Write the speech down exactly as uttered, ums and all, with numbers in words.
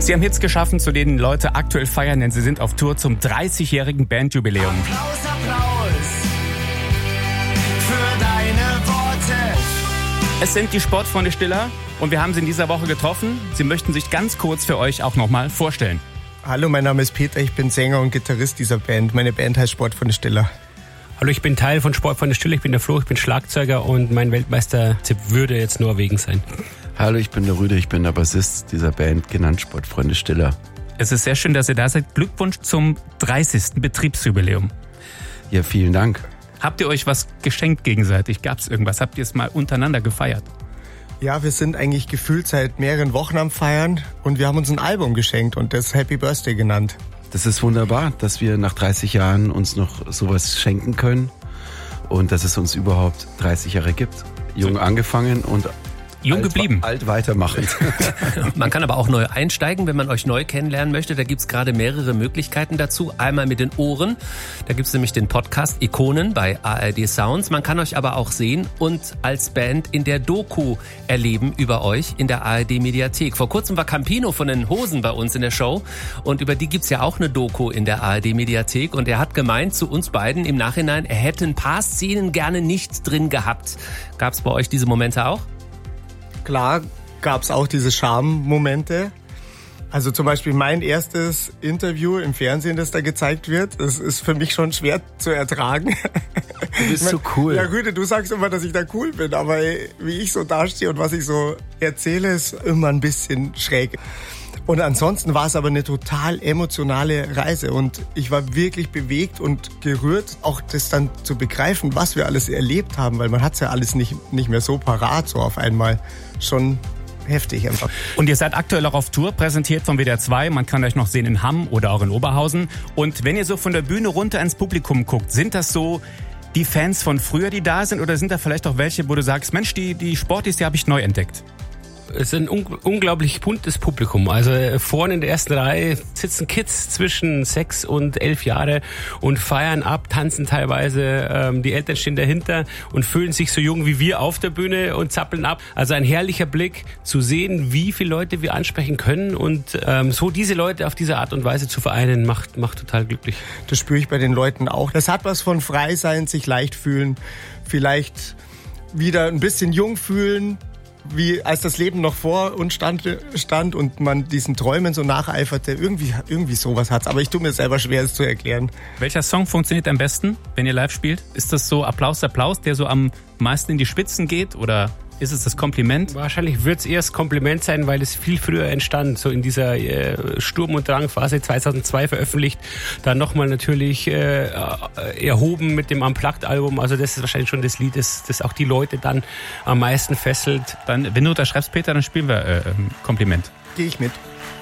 Sie haben Hits geschaffen, zu denen Leute aktuell feiern, denn sie sind auf Tour zum dreißigjährigen Bandjubiläum. Applaus, Applaus für deine Worte. Es sind die Sportfreunde Stiller und wir haben sie in dieser Woche getroffen. Sie möchten sich ganz kurz für euch auch nochmal vorstellen. Hallo, mein Name ist Peter, ich bin Sänger und Gitarrist dieser Band. Meine Band heißt Sportfreunde Stiller. Hallo, ich bin Teil von Sportfreunde Stiller, ich bin der Flo, ich bin Schlagzeuger und mein Weltmeister-Tipp würde jetzt Norwegen sein. Hallo, ich bin der Rüde, ich bin der Bassist dieser Band, genannt Sportfreunde Stiller. Es ist sehr schön, dass ihr da seid. Glückwunsch zum dreißigsten Betriebsjubiläum. Ja, vielen Dank. Habt ihr euch was geschenkt gegenseitig? Gab es irgendwas? Habt ihr es mal untereinander gefeiert? Ja, wir sind eigentlich gefühlt seit mehreren Wochen am Feiern und wir haben uns ein Album geschenkt und das Happy Birthday genannt. Das ist wunderbar, dass wir nach dreißig Jahren uns noch sowas schenken können und dass es uns überhaupt dreißig Jahre gibt. Jung angefangen und Jung alt, geblieben. Alt weitermachen. Man kann aber auch neu einsteigen, wenn man euch neu kennenlernen möchte. Da gibt's gerade mehrere Möglichkeiten dazu. Einmal mit den Ohren. Da gibt's nämlich den Podcast Ikonen bei A R D Sounds. Man kann euch aber auch sehen und als Band in der Doku erleben über euch in der A R D Mediathek. Vor kurzem war Campino von den Hosen bei uns in der Show und über die gibt's ja auch eine Doku in der A R D Mediathek und er hat gemeint zu uns beiden im Nachhinein, er hätte ein paar Szenen gerne nicht drin gehabt. Gab's bei euch diese Momente auch? Klar gab es auch diese Charme-Momente. Also zum Beispiel mein erstes Interview im Fernsehen, das da gezeigt wird, das ist für mich schon schwer zu ertragen. Du bist so cool. Ja, Rüde, du sagst immer, dass ich da cool bin, aber wie ich so dastehe und was ich so erzähle, ist immer ein bisschen schräg. Und ansonsten war es aber eine total emotionale Reise und ich war wirklich bewegt und gerührt, auch das dann zu begreifen, was wir alles erlebt haben, weil man hat es ja alles nicht, nicht mehr so parat, so auf einmal. Schon heftig einfach. Und ihr seid aktuell auch auf Tour, präsentiert von W D R zwei. Man kann euch noch sehen in Hamm oder auch in Oberhausen. Und wenn ihr so von der Bühne runter ins Publikum guckt, sind das so die Fans von früher, die da sind? Oder sind da vielleicht auch welche, wo du sagst, Mensch, die, die Sportis, die habe ich neu entdeckt? Es ist ein un- unglaublich buntes Publikum. Also vorne in der ersten Reihe sitzen Kids zwischen sechs und elf Jahre und feiern ab, tanzen teilweise. Ähm, die Eltern stehen dahinter und fühlen sich so jung wie wir auf der Bühne und zappeln ab. Also ein herrlicher Blick zu sehen, wie viele Leute wir ansprechen können und ähm, so diese Leute auf diese Art und Weise zu vereinen, macht, macht total glücklich. Das spüre ich bei den Leuten auch. Das hat was von frei sein, sich leicht fühlen, vielleicht wieder ein bisschen jung fühlen, wie als das Leben noch vor uns stand, stand und man diesen Träumen so nacheiferte. Irgendwie, irgendwie sowas hat's. Aber ich tue mir selber schwer, es zu erklären. Welcher Song funktioniert am besten, wenn ihr live spielt? Ist das so Applaus, Applaus, der so am meisten in die Spitzen geht? Oder ist es das Kompliment? Wahrscheinlich wird es eher das Kompliment sein, weil es viel früher entstand, so in dieser äh, Sturm- und Drang-Phase zweitausendzwei veröffentlicht. Dann nochmal natürlich äh, erhoben mit dem Unplugged-Album. Also das ist wahrscheinlich schon das Lied, das, das auch die Leute dann am meisten fesselt. Dann, wenn du unterschreibst, Peter, dann spielen wir äh, Kompliment. Gehe ich mit.